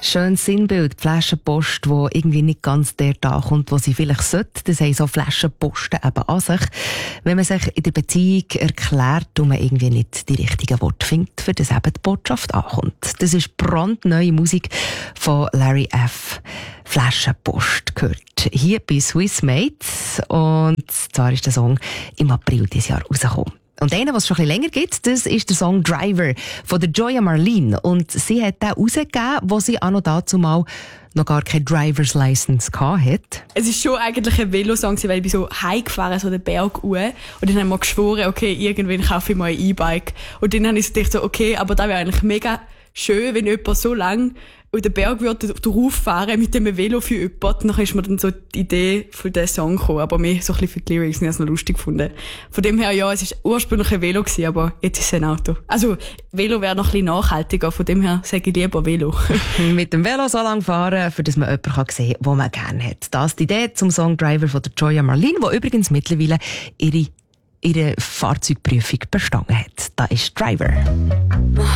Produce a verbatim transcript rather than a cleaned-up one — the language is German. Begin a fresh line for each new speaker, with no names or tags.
Schönes Sinnbild, die Flaschenpost, die irgendwie nicht ganz dort ankommt, wo sie vielleicht sollte. Das haben so Flaschenposten eben an sich. Wenn man sich in der Beziehung erklärt und man irgendwie nicht die richtigen Worte findet, für das eben die Botschaft ankommt. Das ist brandneue Musik von Larry F. Flaschenpost gehört hier bei Swiss Mates. Und zwar ist der Song im April dieses Jahr rausgekommen. Und einer, was es schon ein bisschen länger gibt, das ist der Song «Driver» von der Joya Marlene. Und sie hat den rausgegeben, wo sie auch noch dazu mal noch gar keine Driver's License hatte.
Es ist schon eigentlich ein Velosong, weil ich bin so heimgefahren, so den Berg hoch. Und dann haben wir geschworen, okay, irgendwann kaufe ich mal ein E-Bike. Und dann habe ich gedacht, so, okay, aber das wäre eigentlich mega schön, wenn jemand so lang und den Berg würde drauffahren mit dem Velo für jemanden. Dann ist mir dann so die Idee für diesen Song gekommen. Aber mehr so ein bisschen für die Lyrics, und ich habe es noch lustig gefunden. Von dem her, ja, es war ursprünglich ein Velo gewesen, aber jetzt ist es ein Auto. Also, Velo wäre noch ein bisschen nachhaltiger. Von dem her sage ich lieber Velo.
Mit dem Velo so lang fahren, für das man jemanden sehen kann, den man gerne hat. Das ist die Idee zum Song «Driver» von der Joya Marlene, die übrigens mittlerweile ihre, ihre Fahrzeugprüfung bestanden hat. Da ist «Driver».